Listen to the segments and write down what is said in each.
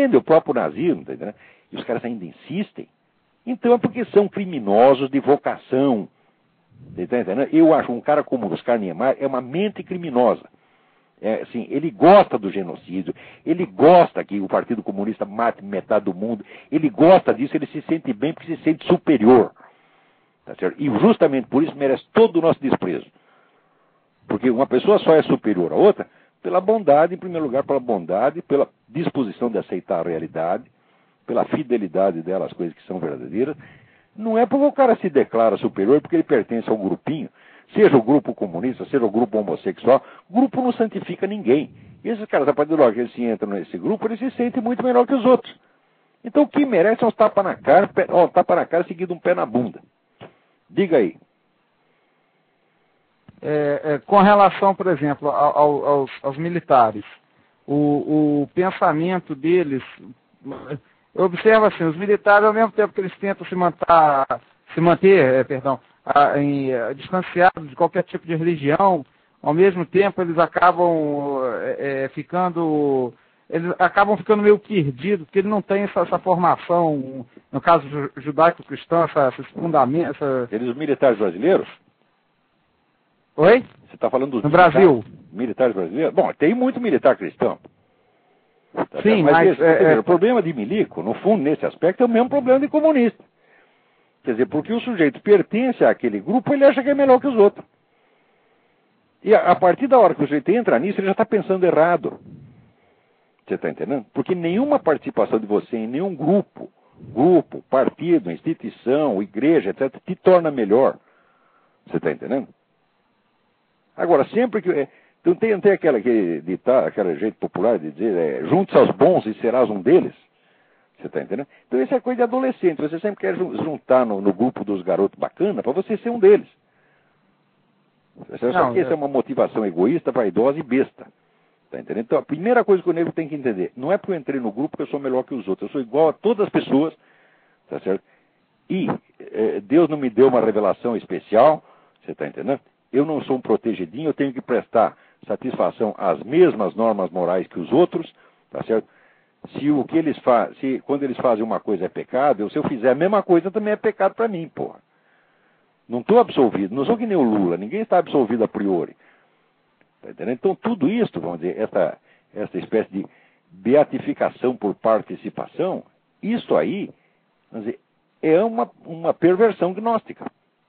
o próprio nazismo, tá entendendo? E os caras ainda insistem. Então é porque são criminosos de vocação. Tá entendendo? Eu acho um cara como o Oscar Niemeyer é uma mente criminosa. É, assim, ele gosta do genocídio, ele gosta que o Partido Comunista mate metade do mundo, ele gosta disso, ele se sente bem porque se sente superior. Tá certo? E justamente por isso merece todo o nosso desprezo. Porque uma pessoa só é superior à outra pela bondade, em primeiro lugar, pela bondade, pela disposição de aceitar a realidade, pela fidelidade dela às coisas que são verdadeiras. Não é porque o cara se declara superior porque ele pertence a um grupinho, seja o grupo comunista, seja o grupo homossexual. O grupo não santifica ninguém. E esses caras, a partir da hora que eles se entram nesse grupo, eles se sentem muito melhor que os outros. Então o que merece é um tapa na cara, tapa na cara seguido um pé na bunda. Diga aí. Com relação, por exemplo, aos militares, o pensamento deles, eu observo assim, os militares, ao mesmo tempo que eles tentam se manter, distanciados de qualquer tipo de religião, ao mesmo tempo eles acabam ficando meio perdidos, porque eles não têm essa formação, no caso judaico-cristão, esses fundamentos. Eles, os militares brasileiros? Oi? Você está falando dos Brasil? Militares brasileiros? Bom, tem muito militar cristão. Sim, mas o problema de milico, no fundo, nesse aspecto, é o mesmo problema de comunista. Quer dizer, porque o sujeito pertence àquele grupo, ele acha que é melhor que os outros. E a partir da hora que o sujeito entra nisso, ele já está pensando errado. Você está entendendo? Porque nenhuma participação de você em nenhum grupo, partido, instituição, igreja, etc., te torna melhor. Você está entendendo? Agora, sempre que... Então tem aquele jeito popular de dizer, junte-se aos bons e serás um deles. Você está entendendo? Então isso é coisa de adolescente. Você sempre quer juntar no grupo dos garotos bacana para você ser um deles. Só que isso é uma motivação egoísta, vaidosa e besta. Tá entendendo? Então a primeira coisa que o negro tem que entender, não é porque eu entrei no grupo que eu sou melhor que os outros. Eu sou igual a todas as pessoas. Tá certo? E Deus não me deu uma revelação especial. Você está entendendo? Eu não sou um protegidinho, eu tenho que prestar satisfação às mesmas normas morais que os outros, tá certo? Quando eles fazem uma coisa é pecado, se eu fizer a mesma coisa também é pecado para mim, porra. Não estou absolvido, não sou que nem o Lula, ninguém está absolvido a priori. Tá entendendo? Então tudo isso, vamos dizer, essa espécie de beatificação por participação, isso aí, vamos dizer, é uma perversão gnóstica.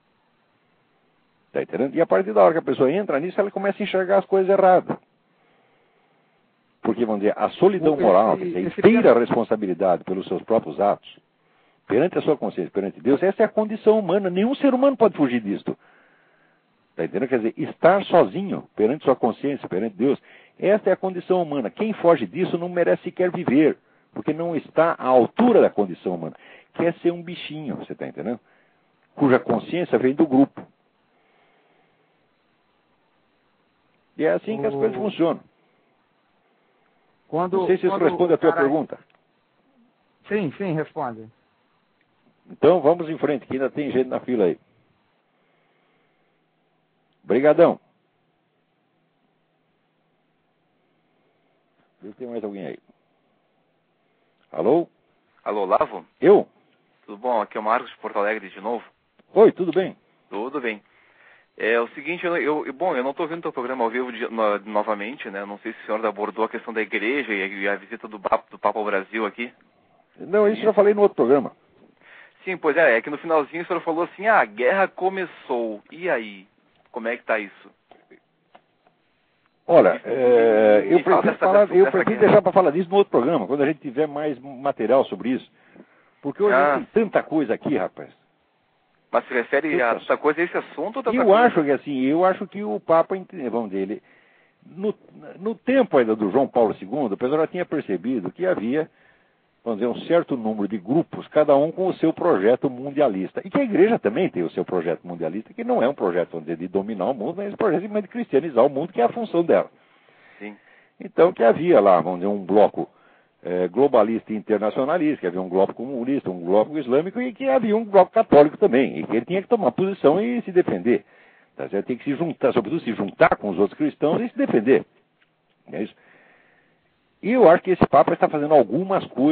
Tá entendendo? E a partir da hora que a pessoa entra nisso, ela começa a enxergar as coisas erradas. Porque, vamos dizer, a solidão moral, que tem inteira responsabilidade pelos seus próprios atos, perante a sua consciência, perante Deus, essa é a condição humana. Nenhum ser humano pode fugir disto. Tá entendendo? Quer dizer, estar sozinho perante sua consciência, perante Deus, essa é a condição humana. Quem foge disso não merece sequer viver, porque não está à altura da condição humana. Quer ser um bichinho, você está entendendo? Cuja consciência vem do grupo. E é assim que as coisas funcionam. Não sei se isso responde a tua pergunta. Sim, responde. Então vamos em frente, que ainda tem gente na fila aí. Obrigadão. Vê se tem mais alguém aí. Alô? Alô, Lavo? Eu? Tudo bom? Aqui é o Marcos de Porto Alegre de novo. Oi, tudo bem? Tudo bem. É o seguinte, eu não estou vendo o teu programa ao vivo novamente, né? Não sei se o senhor abordou a questão da igreja e a visita do Papa ao Brasil aqui. Não, isso eu já falei no outro programa. Sim, pois é que no finalzinho o senhor falou assim, a guerra começou. E aí? Como é que está isso? Olha, eu prefiro deixar para falar disso no outro programa, quando a gente tiver mais material sobre isso. Porque hoje tem tanta coisa aqui, rapaz. Mas se refere a tanta coisa, esse assunto ou tanta coisa? Eu acho que o Papa, vamos dizer, no tempo ainda do João Paulo II, o pessoal já tinha percebido que havia, vamos dizer, um certo número de grupos, cada um com o seu projeto mundialista. E que a igreja também tem o seu projeto mundialista, que não é um projeto, vamos dizer, de dominar o mundo, mas é um projeto de cristianizar o mundo, que é a função dela. Sim. Então, que havia lá, vamos dizer, um bloco globalista e internacionalista, que havia um bloco comunista, um bloco islâmico, e que havia um bloco católico também, e que ele tinha que tomar posição e se defender. Tá certo? Tem que se juntar, sobretudo se juntar com os outros cristãos e se defender. É isso. E eu acho que esse Papa está fazendo algumas coisas